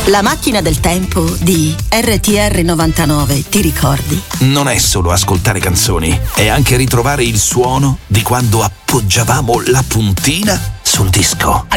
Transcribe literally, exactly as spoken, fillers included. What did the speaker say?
La macchina del tempo di R T R novantanove, ti ricordi? Non è solo ascoltare canzoni, è anche ritrovare il suono di quando appoggiavamo la puntina sul disco.